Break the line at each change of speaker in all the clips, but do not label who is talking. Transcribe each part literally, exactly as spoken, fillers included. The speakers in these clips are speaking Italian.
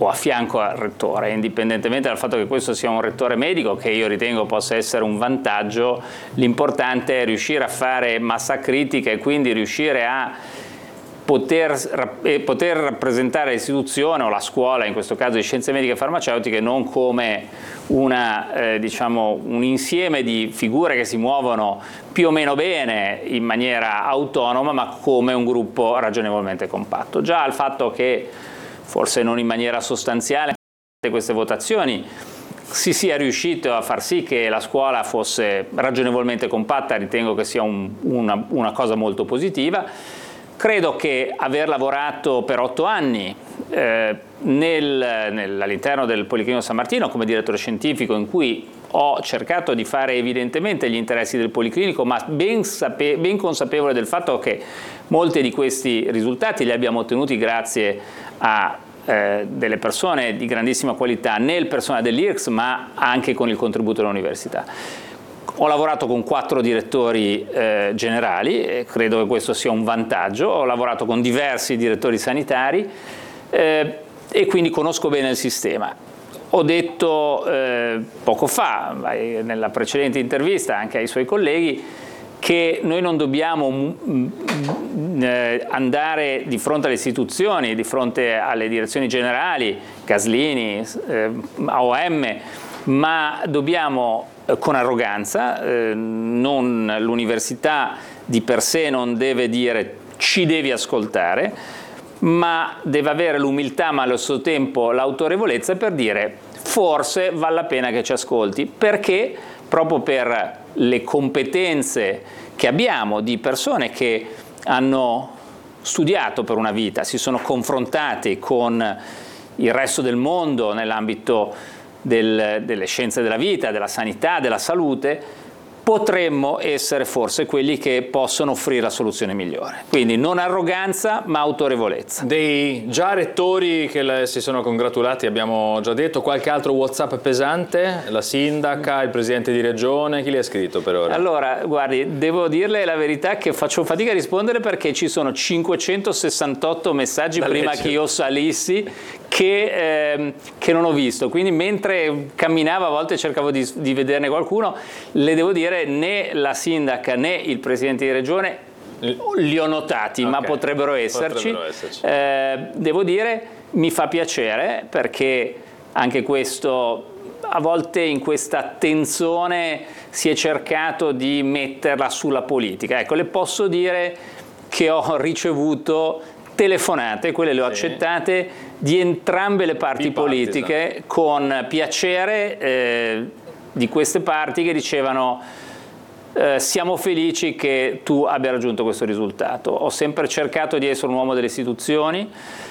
o a fianco al rettore, indipendentemente dal fatto che questo sia un rettore medico, che io ritengo possa essere un vantaggio. L'importante è riuscire a fare massa critica e quindi riuscire a Poter, poter rappresentare l'istituzione o la scuola, in questo caso di scienze mediche e farmaceutiche, non come una, eh, diciamo, un insieme di figure che si muovono più o meno bene in maniera autonoma, ma come un gruppo ragionevolmente compatto. Già il fatto che, forse non in maniera sostanziale, queste votazioni si sia riuscito a far sì che la scuola fosse ragionevolmente compatta, ritengo che sia un, una, una cosa molto positiva. Credo che aver lavorato per otto anni eh, nel, nel, all'interno del Policlinico San Martino come direttore scientifico, in cui ho cercato di fare evidentemente gli interessi del Policlinico, ma ben, sape, ben consapevole del fatto che molti di questi risultati li abbiamo ottenuti grazie a eh, delle persone di grandissima qualità nel personale dell'I R C S, ma anche con il contributo dell'università. Ho lavorato con quattro direttori eh, generali e credo che questo sia un vantaggio. Ho lavorato con diversi direttori sanitari eh, e quindi conosco bene il sistema. Ho detto eh, poco fa, nella precedente intervista anche ai suoi colleghi, che noi non dobbiamo eh, andare di fronte alle istituzioni, di fronte alle direzioni generali, Gaslini, eh, A O M, ma dobbiamo con arroganza, eh, non, l'università di per sé non deve dire ci devi ascoltare, ma deve avere l'umiltà ma allo stesso tempo l'autorevolezza per dire forse vale la pena che ci ascolti, perché proprio per le competenze che abbiamo di persone che hanno studiato per una vita, si sono confrontati con il resto del mondo nell'ambito Del, delle scienze della vita, della sanità, della salute, potremmo essere forse quelli che possono offrire la soluzione migliore. Quindi non arroganza ma autorevolezza.
Dei già rettori che le, si sono congratulati abbiamo già detto, qualche altro WhatsApp pesante? La sindaca, il presidente di regione, chi li ha scritto per ora?
Allora, guardi, devo dirle la verità che faccio fatica a rispondere perché ci sono cinquecentosessantotto messaggi da prima leggere. Che io salissi che, eh, che non ho visto, quindi mentre camminavo a volte cercavo di, di vederne qualcuno. Le devo dire né la sindaca né il presidente di regione li ho notati, okay, ma potrebbero esserci, potrebbero esserci. Eh, devo dire mi fa piacere perché anche questo, a volte in questa attenzione si è cercato di metterla sulla politica. Ecco, le posso dire che ho ricevuto telefonate, quelle le ho sì. accettate, di entrambe le parti politiche, con piacere eh, di queste parti che dicevano eh, siamo felici che tu abbia raggiunto questo risultato. Ho sempre cercato di essere un uomo delle istituzioni,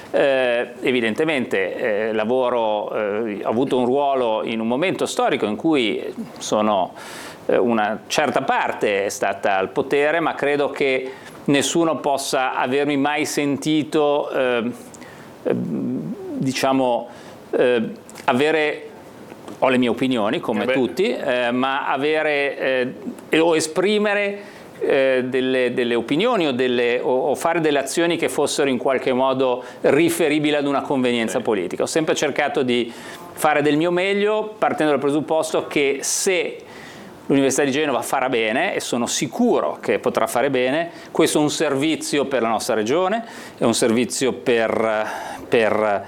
eh, evidentemente eh, lavoro, eh, ho avuto un ruolo in un momento storico in cui sono eh, una certa parte è stata al potere, ma credo che nessuno possa avermi mai sentito eh, eh, diciamo eh, avere, ho le mie opinioni come eh tutti, eh, ma avere eh, o esprimere eh, delle, delle opinioni o, delle, o, o fare delle azioni che fossero in qualche modo riferibili ad una convenienza eh. politica. Ho sempre cercato di fare del mio meglio partendo dal presupposto che se l'Università di Genova farà bene, e sono sicuro che potrà fare bene, questo è un servizio per la nostra regione, è un servizio per, per,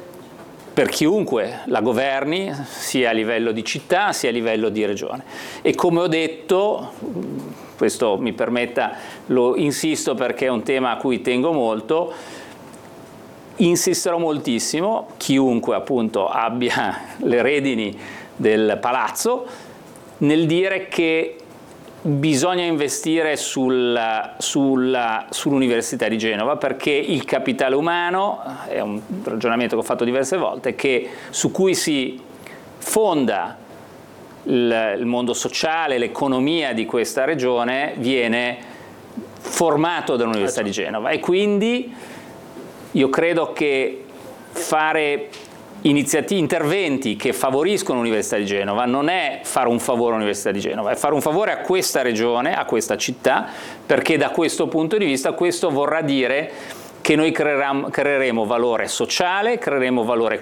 per chiunque la governi, sia a livello di città sia a livello di regione. E come ho detto, questo mi permetta, lo insisto perché è un tema a cui tengo molto, insisterò moltissimo, chiunque appunto abbia le redini del palazzo, nel dire che bisogna investire sulla, sulla, sull'Università di Genova, perché il capitale umano, è un ragionamento che ho fatto diverse volte, che, su cui si fonda il, il mondo sociale, l'economia di questa regione, viene formato dall'Università di Genova. E quindi io credo che fare iniziative, interventi che favoriscono l'Università di Genova non è fare un favore all'Università di Genova, è fare un favore a questa regione, a questa città, perché da questo punto di vista questo vorrà dire che noi creeremo valore sociale, creeremo valore